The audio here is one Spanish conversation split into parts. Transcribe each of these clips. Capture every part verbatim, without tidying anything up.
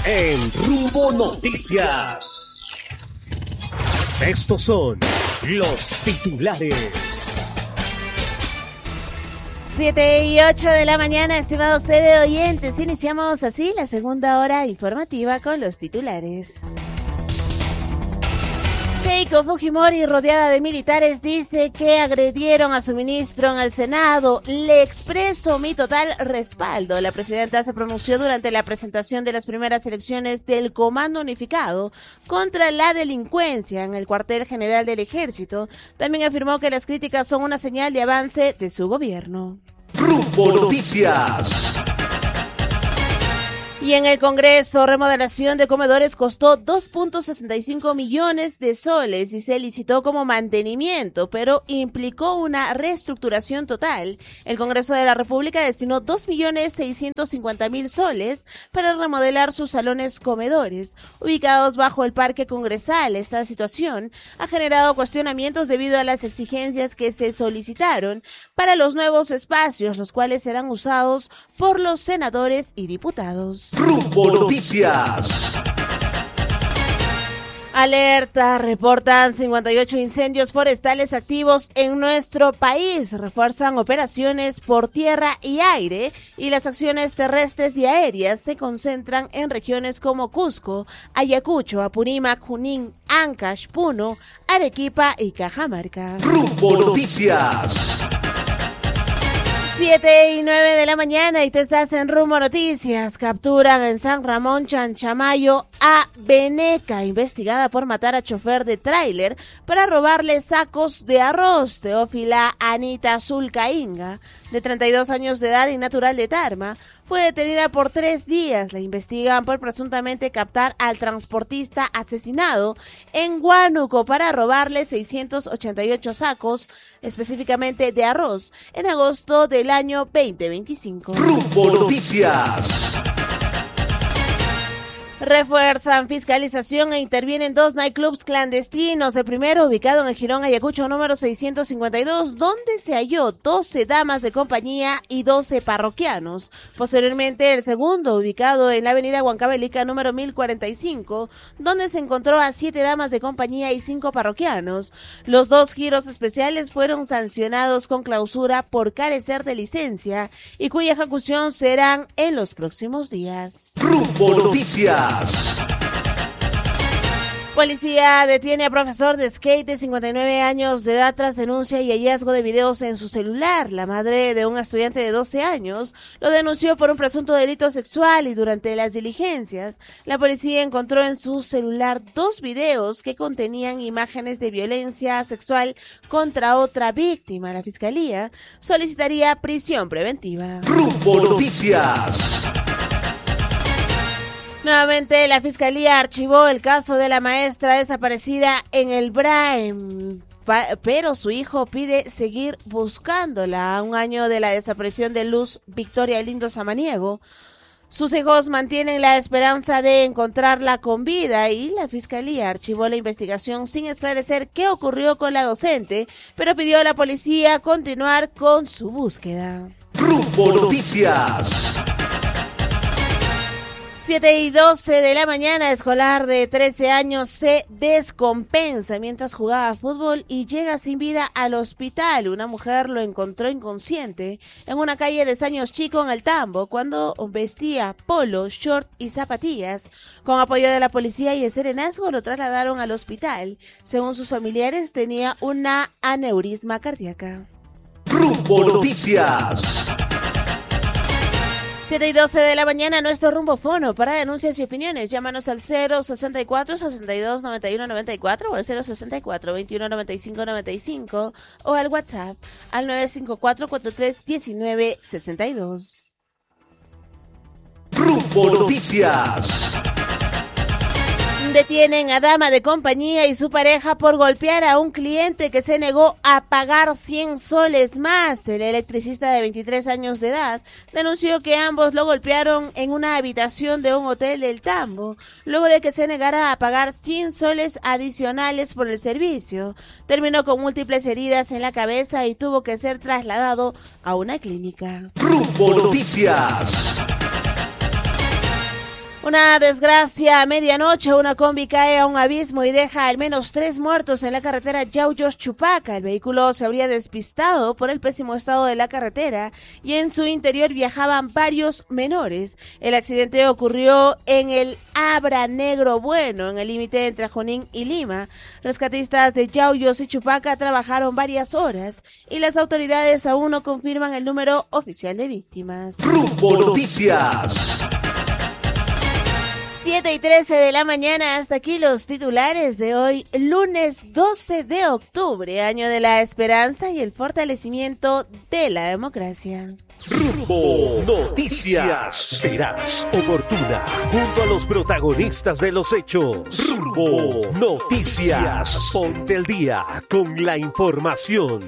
en Rumbo Noticias. Estos son los titulares. Siete y ocho de la mañana, estimados T V oyentes. Iniciamos así la segunda hora informativa con los titulares. Keiko Fujimori, rodeada de militares, dice que agredieron a su ministro en el Senado. Le expreso mi total respaldo. La presidenta se pronunció durante la presentación de las primeras elecciones del Comando Unificado contra la delincuencia en el cuartel general del Ejército. También afirmó que las críticas son una señal de avance de su gobierno. Rumbo Noticias. Y en el Congreso, remodelación de comedores costó dos punto sesenta y cinco millones de soles y se licitó como mantenimiento, pero implicó una reestructuración total. El Congreso de la República destinó dos millones seiscientos cincuenta mil soles para remodelar sus salones comedores, ubicados bajo el Parque Congresal. Esta situación ha generado cuestionamientos debido a las exigencias que se solicitaron para los nuevos espacios, los cuales serán usados por los senadores y diputados. Rumbo Noticias. Alerta, reportan cincuenta y ocho incendios forestales activos en nuestro país. Refuerzan operaciones por tierra y aire y las acciones terrestres y aéreas se concentran en regiones como Cusco, Ayacucho, Apurímac, Junín, Ancash, Puno, Arequipa y Cajamarca. Rumbo Noticias. Siete y nueve de la mañana y tú estás en Rumbo Noticias. Capturan en San Ramón Chanchamayo a Beneca, investigada por matar a chofer de tráiler para robarle sacos de arroz. Teófila Anita Zulcainga, de treinta y dos años de edad y natural de Tarma, fue detenida por tres días. La investigan por presuntamente captar al transportista asesinado en Huánuco para robarle seiscientos ochenta y ocho sacos, específicamente de arroz, en agosto del año veinte veinticinco. Rumbo Noticias. Refuerzan fiscalización e intervienen dos nightclubs clandestinos. El primero, ubicado en el Jirón Ayacucho número seiscientos cincuenta y dos, donde se halló doce damas de compañía y doce parroquianos. Posteriormente, el segundo, ubicado en la avenida Huancavelica número mil cuarenta y cinco, donde se encontró a siete damas de compañía y cinco parroquianos. Los dos giros especiales fueron sancionados con clausura por carecer de licencia y cuya ejecución serán en los próximos días. Rumbo Noticias. Policía detiene a profesor de skate de cincuenta y nueve años de edad tras denuncia y hallazgo de videos en su celular. La madre de un estudiante de doce años lo denunció por un presunto delito sexual y durante las diligencias, la policía encontró en su celular dos videos que contenían imágenes de violencia sexual contra otra víctima. La fiscalía solicitaría prisión preventiva. Rumbo Noticias. Nuevamente, la Fiscalía archivó el caso de la maestra desaparecida en el Braem, pero su hijo pide seguir buscándola a un año de la desaparición de Luz Victoria Lindo Samaniego. Sus hijos mantienen la esperanza de encontrarla con vida y la Fiscalía archivó la investigación sin esclarecer qué ocurrió con la docente, pero pidió a la policía continuar con su búsqueda. Rumbo Noticias. siete y doce de la mañana, escolar de trece años se descompensa mientras jugaba fútbol y llega sin vida al hospital. Una mujer lo encontró inconsciente en una calle de Saños Chico en el Tambo cuando vestía polo, short y zapatillas. Con apoyo de la policía y el serenazgo lo trasladaron al hospital. Según sus familiares, tenía una aneurisma cardíaca. Rumbo Noticias. siete y doce de la mañana, nuestro rumbofono para denuncias y opiniones. Llámanos al cero sesenta y cuatro, sesenta y dos, noventa y uno, noventa y cuatro o al cero sesenta y cuatro, veintiuno, noventa y cinco, noventa y cinco o al WhatsApp al nueve cinco cuatro, cuatro tres uno nueve, seis dos. Rumbo Noticias. Detienen a dama de compañía y su pareja por golpear a un cliente que se negó a pagar cien soles más. El electricista de veintitrés años de edad denunció que ambos lo golpearon en una habitación de un hotel del Tambo, luego de que se negara a pagar cien soles adicionales por el servicio. Terminó con múltiples heridas en la cabeza y tuvo que ser trasladado a una clínica. Rumbo Noticias. Una desgracia a medianoche, una combi cae a un abismo y deja al menos tres muertos en la carretera Yauyos-Chupaca. El vehículo se habría despistado por el pésimo estado de la carretera y en su interior viajaban varios menores. El accidente ocurrió en el Abra Negro Bueno, en el límite entre Junín y Lima. Rescatistas de Yauyos y Chupaca trabajaron varias horas y las autoridades aún no confirman el número oficial de víctimas. Rumbo Noticias. siete y trece de la mañana, hasta aquí los titulares de hoy, lunes doce de octubre, año de la esperanza y el fortalecimiento de la democracia. Rumbo Noticias. Verás oportuna junto a los protagonistas de los hechos. Rumbo Noticias. Ponte el día con la información.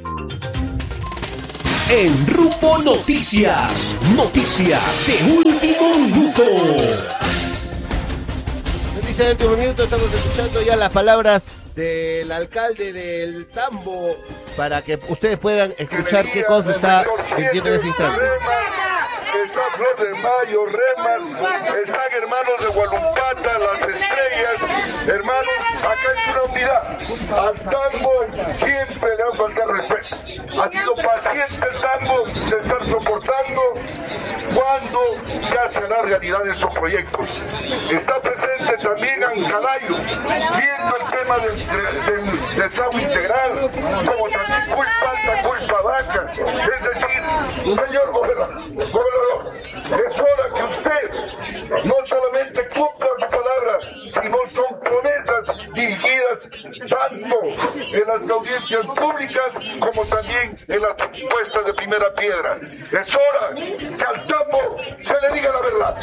En Rumbo Noticias, noticias de último minuto. Noticias de último minuto, estamos escuchando ya las palabras del alcalde del Tambo para que ustedes puedan escuchar qué cosa está diciendo en ese instante. Está Flor de Mayo, Remas, están hermanos de Gualumpata, Las Estrellas, hermanos, acá hay una unidad. Al Tambo siempre le han faltado respeto. Ha sido paciente el Tambo, se están soportando cuando ya se hará realidad estos proyectos. Está presente también Ancalayo, viendo el tema del, del, del desagüe integral, como también culpa alta, culpa baja. Es decir, señor gobernador, gobernador, es hora que usted no solamente cumpla su palabra, sino son promesas dirigidas tanto en las audiencias públicas como también en las puestas de primera piedra. Es hora que al Tambo se le diga la verdad.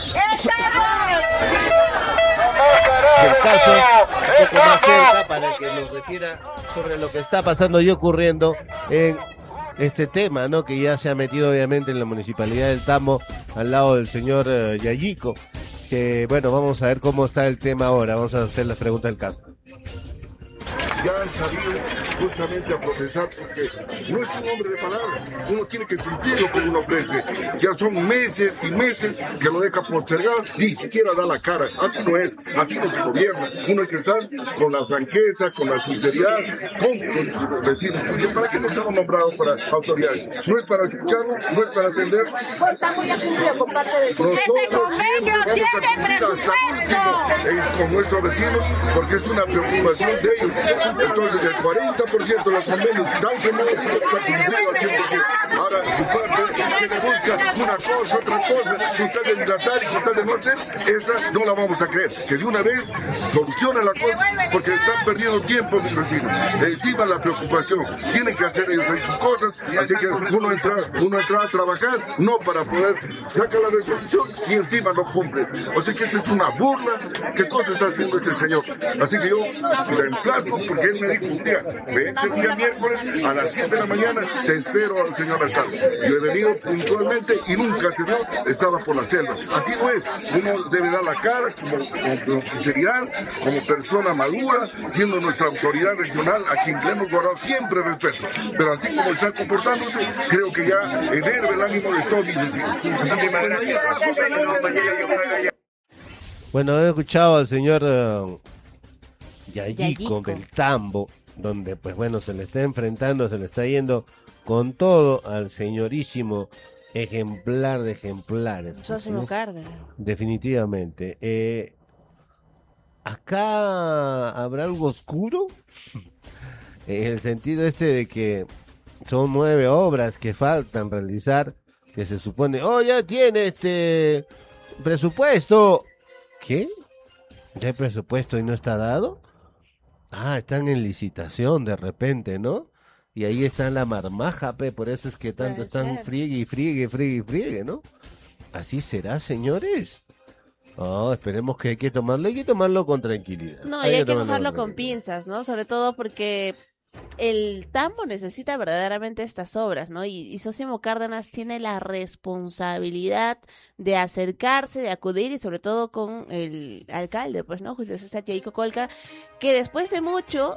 El caso un poco más cerca para que nos refiera sobre lo que está pasando y ocurriendo en este tema, ¿no? Que ya se ha metido obviamente en la municipalidad del Tambo al lado del señor uh, Yayico, que bueno, vamos a ver cómo está el tema ahora, vamos a hacer las preguntas del caso. Ya han salido justamente a protestar porque no es un hombre de palabra, uno tiene que cumplir lo que uno ofrece. Ya son meses y meses que lo deja postergado, ni siquiera da la cara. Así no es, así no se gobierna. Uno hay que estar con la franqueza, con la sinceridad, con, con los vecinos. Porque ¿para qué nos hemos nombrado para autoridades? No es para escucharlo, no es para atender. Nosotros siempre vamos a cumplir hasta último eh, con nuestros vecinos porque es una preocupación de ellos. Entonces el cuarenta por ciento de los convenios tal que no está cumplido al cien por ciento. Ahora su parte se le busca una cosa, otra cosa, con tal de dilatar y con tal de no hacer, esa no la vamos a creer. Que de una vez solucione la cosa porque están perdiendo tiempo mis vecinos. Encima la preocupación, tienen que hacer ellos sus cosas, así que uno entra, uno entra a trabajar no para poder sacar la resolución y encima no cumple. O sea que esta es una burla. ¿Qué cosa está haciendo este señor? Así que yo le emplazo porque él me dijo un día, vente el día miércoles a las siete de la mañana, te espero al señor alcalde. Yo he venido puntualmente y nunca se dio, estaba por la selva. Así no es, uno debe dar la cara como, como, como sinceridad, como persona madura, siendo nuestra autoridad regional a quien le hemos guardado siempre respeto. Pero así como están comportándose, creo que ya enerva el ánimo de todos mis vecinos. Muchísimas gracias. Bueno, he escuchado al señor uh, Yayico, Yayico del Tambo, donde pues bueno, se le está enfrentando, se le está yendo con todo al señorísimo ejemplar de ejemplares. Sósimo Cárdenas. Definitivamente. Eh, ¿Acá habrá algo oscuro? En el sentido este de que son nueve obras que faltan realizar, que se supone, oh, ya tiene este presupuesto. ¿Qué? ¿Ya hay presupuesto y no está dado? Ah, están en licitación de repente, ¿no? Y ahí está la marmaja, pe, por eso es que tanto Puede están ser. friegue y friegue, friegue y friegue, ¿no? ¿Así será, señores? Oh, esperemos que hay que tomarlo, hay que tomarlo con tranquilidad. No, y hay que tomarlo cogerlo con con tranquilidad. pinzas, ¿no? Sobre todo porque el Tambo necesita verdaderamente estas obras, ¿no? Y, y Sósimo Cárdenas tiene la responsabilidad de acercarse, de acudir y sobre todo con el alcalde, pues, ¿no? Julio César Yayico Colca, que después de mucho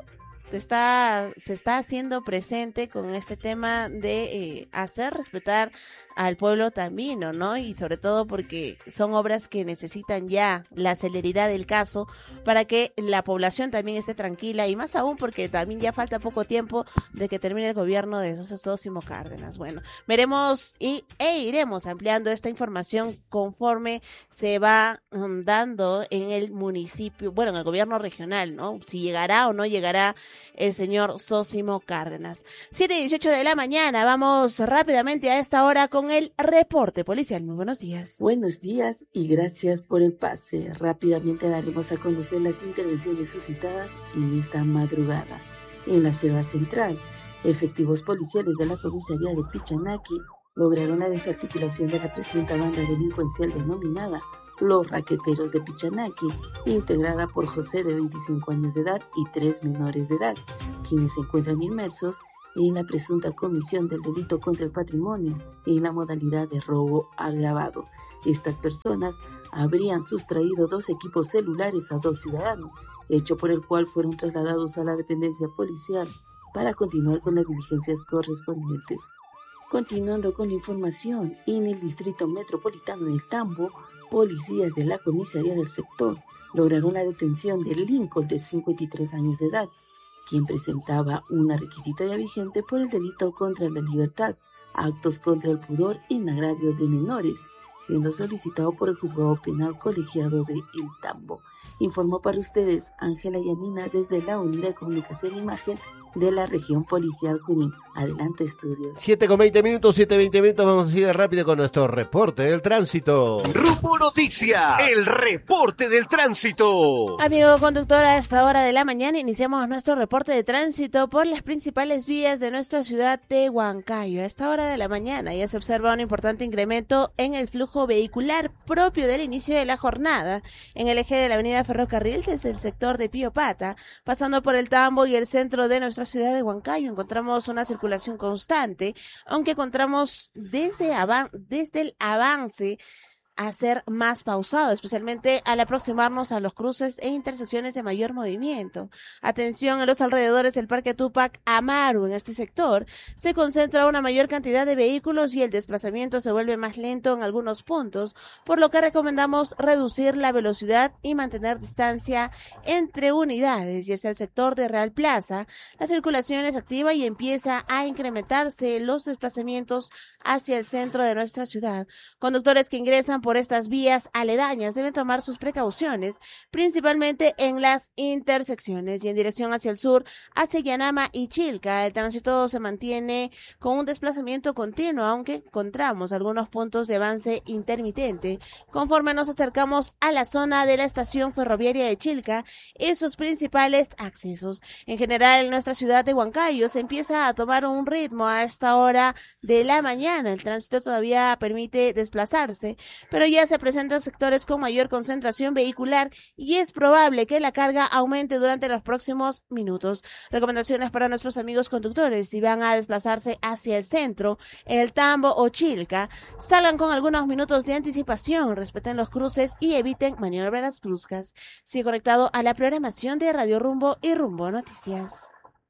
está, se está haciendo presente con este tema de eh, hacer respetar al pueblo también, ¿no? Y sobre todo porque son obras que necesitan ya la celeridad del caso para que la población también esté tranquila, y más aún porque también ya falta poco tiempo de que termine el gobierno de José Sósimo Cárdenas. Bueno, veremos y, e iremos ampliando esta información conforme se va um, dando en el municipio, bueno, en el gobierno regional, ¿no? Si llegará o no llegará el señor Sósimo Cárdenas. siete y dieciocho de la mañana, vamos rápidamente a esta hora con el reporte policial. Muy buenos días. Buenos días y gracias por el pase. Rápidamente daremos a conocer las intervenciones suscitadas en esta madrugada. En la selva central, efectivos policiales de la comisaría de Pichanaki lograron la desarticulación de la presunta banda delincuencial denominada Los Raqueteros de Pichanaki, integrada por José, de veinticinco años de edad, y tres menores de edad, quienes se encuentran inmersos en la presunta comisión del delito contra el patrimonio en la modalidad de robo agravado. Estas personas habrían sustraído dos equipos celulares a dos ciudadanos, hecho por el cual fueron trasladados a la dependencia policial para continuar con las diligencias correspondientes. Continuando con la información, en el distrito metropolitano del Tambo, policías de la comisaría del sector lograron la detención de Lincoln, de cincuenta y tres años de edad, quien presentaba una requisitoria vigente por el delito contra la libertad, actos contra el pudor en agravio de menores, siendo solicitado por el juzgado penal colegiado de El Tambo. Informó para ustedes Ángela Yanina desde la Unidad de Comunicación e Imagen de la Región Policial Junín. Adelante, estudios. siete con veinte minutos, siete veinte minutos, vamos a ir rápido con nuestro reporte del tránsito. Rumbo Noticias, el reporte del tránsito. Amigo conductor, a esta hora de la mañana iniciamos nuestro reporte de tránsito por las principales vías de nuestra ciudad de Huancayo. A esta hora de la mañana ya se observa un importante incremento en el flujo vehicular propio del inicio de la jornada en el eje de la avenida Ferrocarril desde el sector de Pío Pata, pasando por el Tambo y el centro de nuestra ciudad de Huancayo. Encontramos una circulación constante, aunque encontramos desde, avan- desde el avance a ser más pausado, especialmente al aproximarnos a los cruces e intersecciones de mayor movimiento. Atención, en los alrededores del Parque Túpac Amaru, en este sector, se concentra una mayor cantidad de vehículos y el desplazamiento se vuelve más lento en algunos puntos, por lo que recomendamos reducir la velocidad y mantener distancia entre unidades. Y hacia el sector de Real Plaza, la circulación es activa y empieza a incrementarse los desplazamientos hacia el centro de nuestra ciudad. Conductores que ingresan por estas vías aledañas deben tomar sus precauciones, principalmente en las intersecciones. Y en dirección hacia el sur, hacia Yanama y Chilca, el tránsito se mantiene con un desplazamiento continuo, aunque encontramos algunos puntos de avance intermitente. Conforme nos acercamos a la zona de la estación ferroviaria de Chilca y sus principales accesos. En general, en nuestra ciudad de Huancayo se empieza a tomar un ritmo a esta hora de la mañana. El tránsito todavía permite desplazarse, pero ya se presentan sectores con mayor concentración vehicular y es probable que la carga aumente durante los próximos minutos. Recomendaciones para nuestros amigos conductores: si van a desplazarse hacia el centro, el Tambo o Chilca, salgan con algunos minutos de anticipación, respeten los cruces y eviten maniobras bruscas. Sigue conectado a la programación de Radio Rumbo y Rumbo Noticias.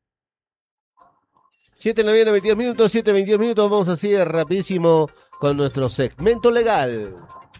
siete de la mañana, veintidós minutos, siete, veintidós minutos, vamos así rapidísimo con nuestro segmento legal.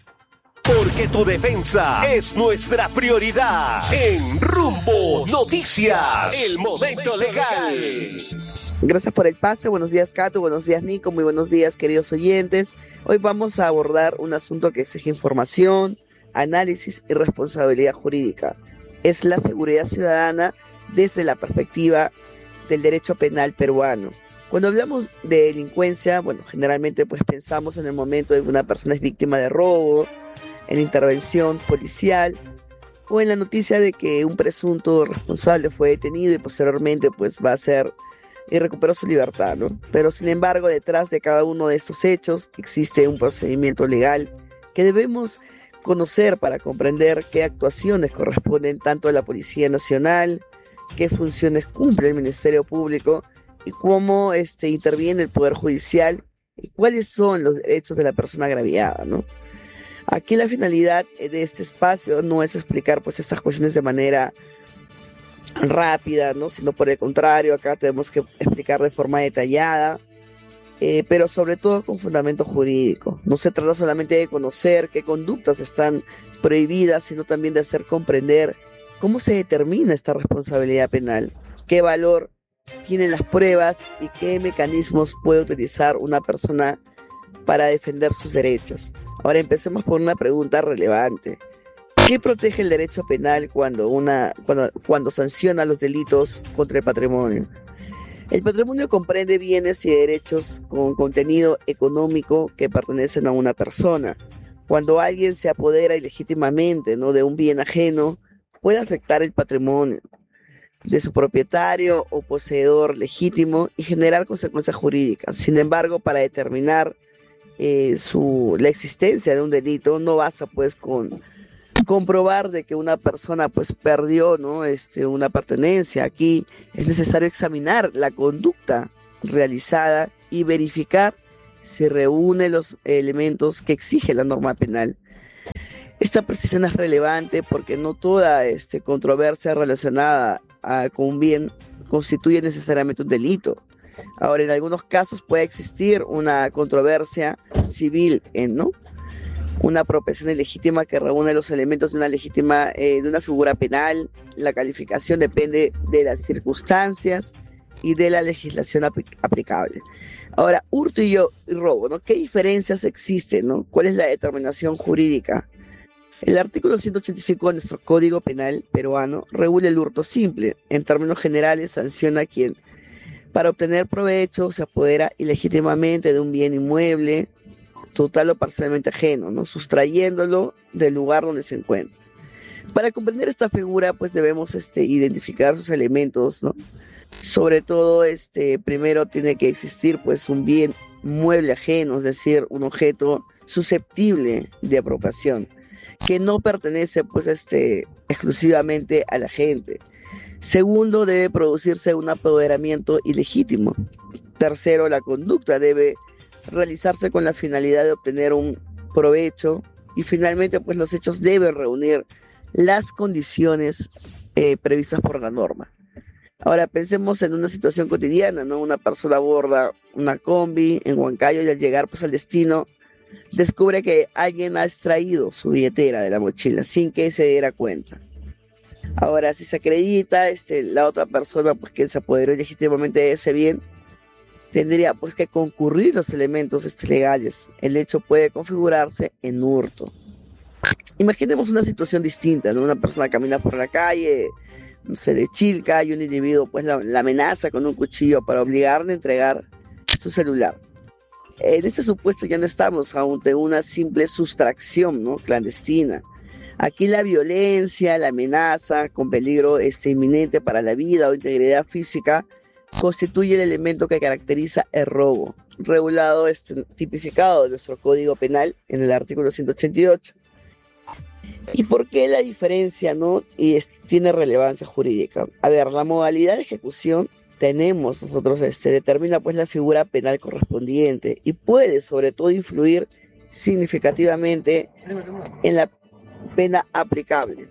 Porque tu defensa es nuestra prioridad. En Rumbo Noticias, el momento legal. Gracias por el pase. Buenos días, Cato. Buenos días, Nico. Muy buenos días, queridos oyentes. Hoy vamos a abordar un asunto que exige información, análisis y responsabilidad jurídica. Es la seguridad ciudadana desde la perspectiva del derecho penal peruano. Cuando hablamos de delincuencia, bueno, generalmente pues pensamos en el momento de que una persona es víctima de robo, en la intervención policial o en la noticia de que un presunto responsable fue detenido y posteriormente pues va a ser y recuperó su libertad, ¿no? Pero sin embargo, detrás de cada uno de estos hechos existe un procedimiento legal que debemos conocer para comprender qué actuaciones corresponden tanto a la Policía Nacional, qué funciones cumple el Ministerio Público y cómo este, interviene el Poder Judicial y cuáles son los derechos de la persona agraviada, ¿no? Aquí la finalidad de este espacio no es explicar pues estas cuestiones de manera rápida, ¿no? Sino por el contrario, acá tenemos que explicar de forma detallada, eh, pero sobre todo con fundamento jurídico. No se trata solamente de conocer qué conductas están prohibidas, sino también de hacer comprender cómo se determina esta responsabilidad penal, qué valor tienen las pruebas y qué mecanismos puede utilizar una persona para defender sus derechos. Ahora empecemos por una pregunta relevante. ¿Qué protege el derecho penal cuando, una, cuando, cuando sanciona los delitos contra el patrimonio? El patrimonio comprende bienes y derechos con contenido económico que pertenecen a una persona. Cuando alguien se apodera ilegítimamente, ¿no?, de un bien ajeno, puede afectar el patrimonio de su propietario o poseedor legítimo y generar consecuencias jurídicas. Sin embargo, para determinar eh, su, la existencia de un delito, no basta pues con comprobar de que una persona pues perdió, ¿no?, este, una pertenencia. Aquí es necesario examinar la conducta realizada y verificar si reúne los elementos que exige la norma penal. Esta precisión es relevante porque no toda este, controversia relacionada a, con un bien constituye necesariamente un delito. Ahora, en algunos casos puede existir una controversia civil, en, ¿no?, una apropiación ilegítima que reúne los elementos de una legítima, eh, de una figura penal. La calificación depende de las circunstancias y de la legislación apl- aplicable. Ahora, hurto y, yo, y robo, ¿no? ¿Qué diferencias existen, ¿no? ¿Cuál es la determinación jurídica? El artículo ciento ochenta y cinco de nuestro Código Penal peruano regula el hurto simple. En términos generales, sanciona a quien, para obtener provecho, se apodera ilegítimamente de un bien inmueble, total o parcialmente ajeno, ¿no?, sustrayéndolo del lugar donde se encuentra. Para comprender esta figura, pues debemos este, identificar sus elementos, ¿no? Sobre todo, este, primero tiene que existir pues un bien mueble ajeno, es decir, un objeto susceptible de apropiación, que no pertenece pues este, exclusivamente a la gente. Segundo, debe producirse un apoderamiento ilegítimo. Tercero, la conducta debe realizarse con la finalidad de obtener un provecho. Y finalmente, pues los hechos deben reunir las condiciones eh, previstas por la norma. Ahora pensemos en una situación cotidiana, ¿no? Una persona aborda una combi en Huancayo y al llegar pues al destino descubre que alguien ha extraído su billetera de la mochila sin que se diera cuenta. Ahora, si se acredita este, la otra persona pues que se apoderó ilegítimamente de ese bien, tendría pues que concurrir los elementos este, legales. El hecho puede configurarse en hurto. Imaginemos una situación distinta, ¿no? Una persona camina por la calle, se le chilca y un individuo pues la, la amenaza con un cuchillo para obligarle a entregar su celular. En este supuesto ya no estamos ante una simple sustracción, ¿no?, clandestina. Aquí la violencia, la amenaza con peligro este, inminente para la vida o integridad física constituye el elemento que caracteriza el robo, regulado, este, tipificado en nuestro Código Penal en el artículo ciento ochenta y ocho. ¿Y por qué la diferencia, no? Y es, tiene relevancia jurídica. A ver, la modalidad de ejecución tenemos nosotros, este, determina pues la figura penal correspondiente y puede sobre todo influir significativamente en la pena aplicable.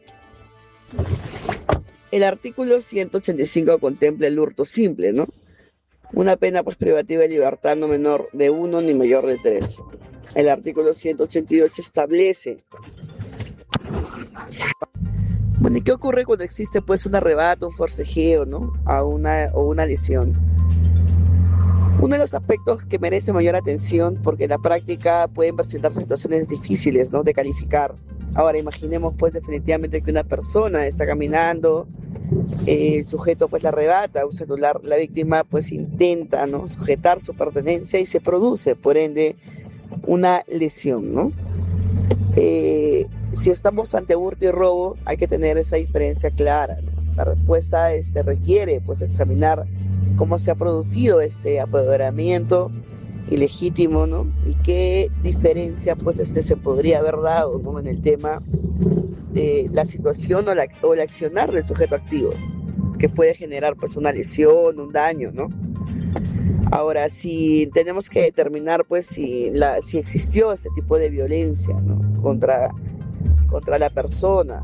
El artículo ciento ochenta y cinco contempla el hurto simple, ¿no? Una pena pues privativa de libertad no menor de uno ni mayor de tres. El artículo ciento ochenta y ocho establece. Bueno, ¿y qué ocurre cuando existe pues un arrebato, un forcejeo, ¿no?, a una o una lesión? Uno de los aspectos que merece mayor atención, porque en la práctica pueden presentarse situaciones difíciles, ¿no?, de calificar. Ahora imaginemos pues definitivamente que una persona está caminando, eh, el sujeto pues le arrebata un celular, la víctima pues intenta, ¿no?, sujetar su pertenencia y se produce por ende una lesión, ¿no? Eh, si estamos ante hurto y robo, hay que tener esa diferencia clara, ¿no? La respuesta este, requiere pues examinar cómo se ha producido este apoderamiento ilegítimo, ¿no? Y qué diferencia pues este se podría haber dado, ¿no?, en el tema de la situación o, la, o el accionar del sujeto activo, que puede generar pues una lesión, un daño, ¿no? Ahora, si tenemos que determinar pues si, la, si existió este tipo de violencia, ¿no?, contra, contra la persona,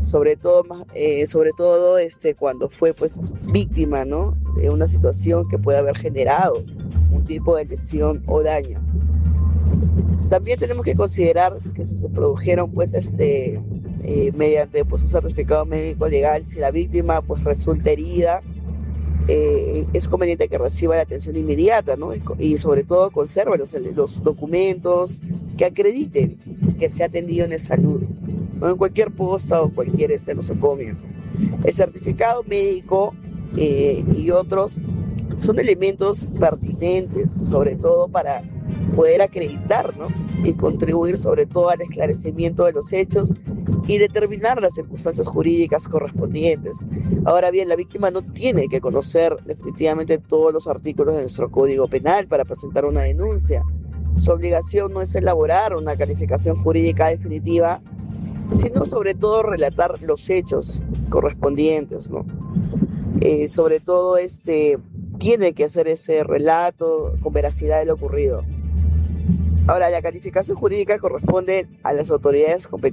sobre todo, eh, sobre todo este, cuando fue pues víctima, ¿no?, de una situación que puede haber generado un tipo de lesión o daño. También tenemos que considerar que si se produjeron pues este eh, mediante pues un certificado médico legal, si la víctima pues resulta herida, eh, es conveniente que reciba la atención inmediata, ¿no? Y, y sobre todo conserve los, los documentos que acrediten que se ha atendido en salud, no en cualquier posta o cualquier este nosocomio. El certificado médico eh, y otros son elementos pertinentes, sobre todo para poder acreditar, ¿no?, y contribuir sobre todo al esclarecimiento de los hechos y determinar las circunstancias jurídicas correspondientes. Ahora bien, la víctima no tiene que conocer definitivamente todos los artículos de nuestro Código Penal para presentar una denuncia. Su obligación no es elaborar una calificación jurídica definitiva, sino sobre todo relatar los hechos correspondientes, ¿no? Eh, sobre todo este tiene que hacer ese relato con veracidad de lo ocurrido. Ahora, la calificación jurídica corresponde a las autoridades competentes